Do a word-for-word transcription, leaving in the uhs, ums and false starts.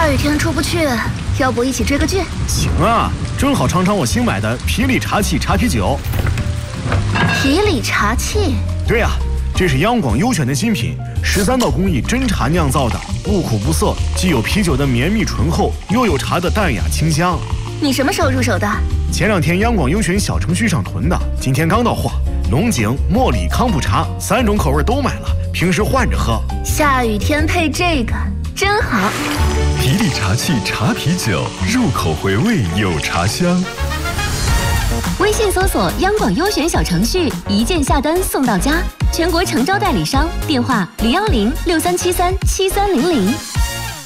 大雨天出不去，要不一起追个剧？ 行啊，正好尝尝我新买的皮里茶器茶啤酒。 皮里茶器？ 对呀、啊，这是央广优选的新品，十三道工艺真茶酿造的，不苦不涩，既有啤酒的绵密醇厚，又有茶的淡雅清香。 你什么时候入手的？ 前两天央广优选小程序上囤的，今天刚到货。龙井、茉莉、康普茶三种口味都买了，平时换着喝。 下雨天配这个真好。 皮里茶器茶啤酒，入口回味有茶香。 微信搜索央广优选小程序，一键下单送到家。全国诚招代理商，电话零幺零六三七三七三零零。